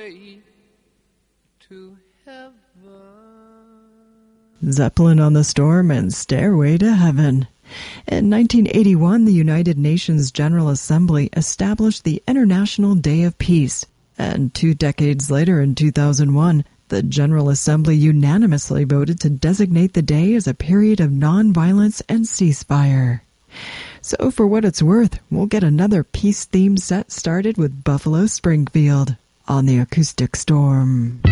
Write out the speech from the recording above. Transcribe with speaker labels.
Speaker 1: Stairway to Heaven.
Speaker 2: Zeppelin on the Storm and Stairway to Heaven. In 1981, the United Nations General Assembly established the International Day of Peace, and 2 decades later, in 2001, the General Assembly unanimously voted to designate the day as a period of nonviolence and ceasefire. So for what it's worth, we'll get another peace-themed set started with Buffalo Springfield on the Acoustic Storm.